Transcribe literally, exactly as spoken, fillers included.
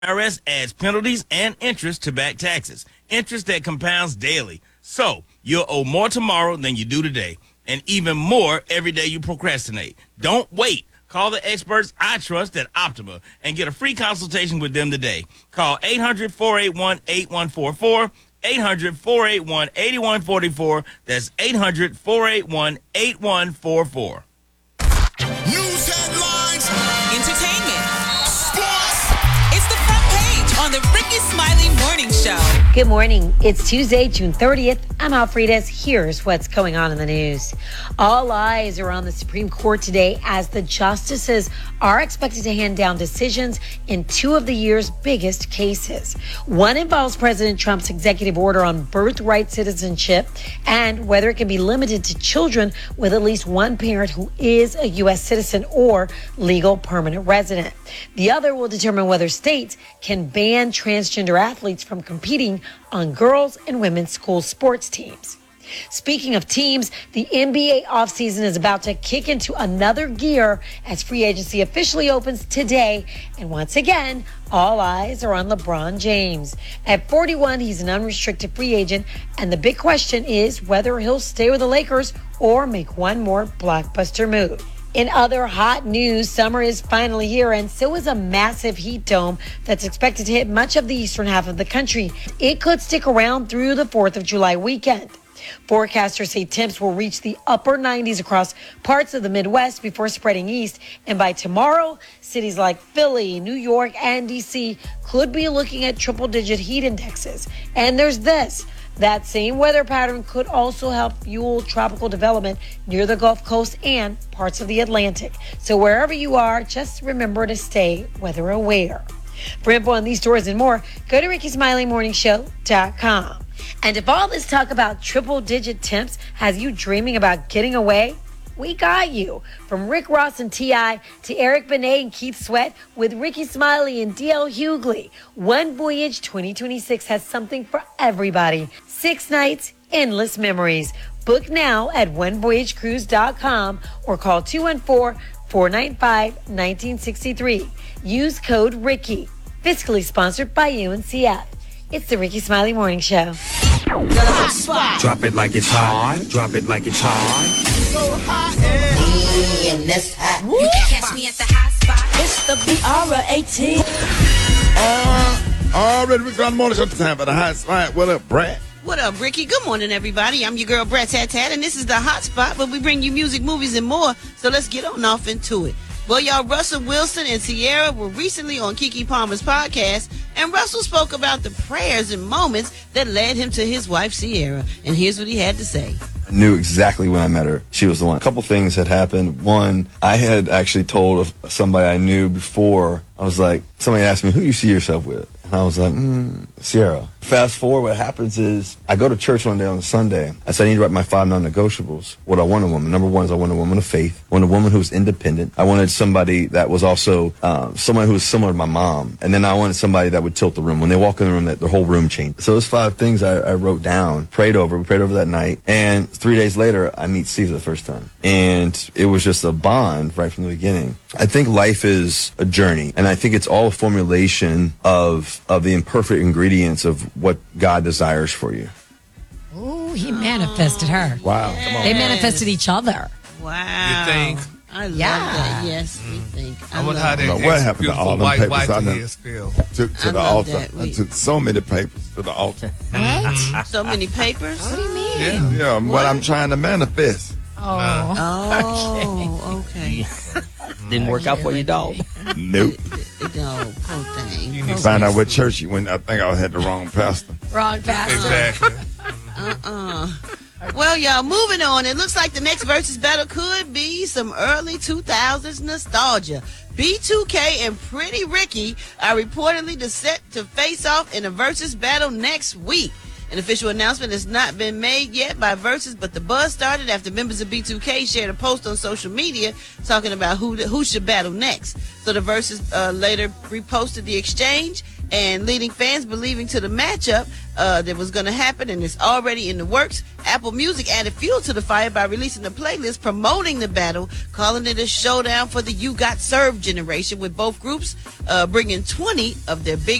I R S adds penalties and interest to back taxes, interest that compounds daily. So you'll owe more tomorrow than you do today, and even more every day you procrastinate. Don't wait. Call the experts I trust at Optima and get a free consultation with them today. Call eight hundred, four eight one, eight one four four, eight hundred, four eight one, eight one four four. That's eight hundred, four eight one, eight one four four. News headlines, entertainment, sports. It's the front page on the Ricky Smiley Morning Show. Good morning. It's Tuesday, June thirtieth. I'm Alfredas. Here's what's going on in the news. All eyes are on the Supreme Court today as the justices are expected to hand down decisions in two of the year's biggest cases. One involves President Trump's executive order on birthright citizenship and whether it can be limited to children with at least one parent who is a U S citizen or legal permanent resident. The other will determine whether states can ban transgender athletes from competing on girls' and women's school sports teams. Speaking of teams, the N B A offseason is about to kick into another gear as free agency officially opens today. And once again, all eyes are on LeBron James. At forty-one, he's an unrestricted free agent. And the big question is whether he'll stay with the Lakers or make one more blockbuster move. In other hot news, summer is finally here, and so is a massive heat dome that's expected to hit much of the eastern half of the country. It could stick around through the fourth of July weekend. Forecasters say temps will reach the upper nineties across parts of the Midwest before spreading east. And by tomorrow, cities like Philly, New York, and D C could be looking at triple-digit heat indexes. And there's this. That same weather pattern could also help fuel tropical development near the Gulf Coast and parts of the Atlantic. So wherever you are, just remember to stay weather aware. For info on these stories and more, go to Ricky Smiley Morning Show dot com. And if all this talk about triple-digit temps has you dreaming about getting away, we got you. From Rick Ross and T I to Eric Benet and Keith Sweat with Ricky Smiley and D L Hughley. One Voyage twenty twenty-six has something for everybody. Six nights, endless memories. Book now at one voyage cruise dot com or call two one four, four nine five, one nine six three. Use code Ricky. Fiscally sponsored by U N C F. It's the Ricky Smiley Morning Show. Drop it like it's hot. Drop it like it's hot. so hot in this hot. You can catch me at the hot spot. It's the B R eighteen. Uh, already we got morning show time for the hot spot. What up, Brad? What up, Ricky? Good morning, everybody. I'm your girl, Brett Tat Tat, and this is the Hot Spot, where we bring you music, movies, and more. So let's get on off into it. Well, y'all, Russell Wilson and Ciara were recently on Keke Palmer's podcast, and Russell spoke about the prayers and moments that led him to his wife, Ciara. And here's what he had to say. I knew exactly when I met her she was the one. A couple things had happened. One, I had actually told somebody I knew before. I was like, somebody asked me, who you see yourself with? And I was like, mm, Ciara. Fast forward, what happens is I go to church one day on a Sunday. I said, I need to write my five non-negotiables. What I want a woman. Number one is I want a woman of faith. I want a woman who's independent. I wanted somebody that was also uh, someone who was similar to my mom. And then I wanted somebody that would tilt the room. When they walk in the room, that the whole room changed. So those five things I, I wrote down, prayed over. We prayed over that night. And three days later, I meet Steve for the first time. And it was just a bond right from the beginning. I think life is a journey. And I think it's all a formulation of of the imperfect ingredients of what God desires for you. Oh, he manifested her. Wow, come on. They manifested each other. Wow. You think? I love Yeah. that. Yes, we think. I wonder love how that. that Now, what happened to beautiful all them white, papers white I done hairs feel. Took to I the love altar. that. I We- took so many papers to the altar. What? So many papers. What do you mean? Yeah. Yeah, what I'm trying to manifest. Oh. Oh, okay. Didn't work out for your dog. Nope. No, poor thing. You need to Find out what church you went. I think I had the wrong pastor. Wrong pastor. Exactly. Uh-uh. Well, y'all, moving on. It looks like the next versus battle could be some early two thousands nostalgia. B two K and Pretty Ricky are reportedly to set to face off in a versus battle next week. An official announcement has not been made yet by Versus, but the buzz started after members of B two K shared a post on social media talking about who who should battle next. So the Versus uh, later reposted the exchange, and leading fans believing to the matchup uh, that was going to happen, and it's already in the works. Apple Music added fuel to the fire by releasing a playlist promoting the battle, calling it a showdown for the You Got Served generation, with both groups uh, bringing twenty of their big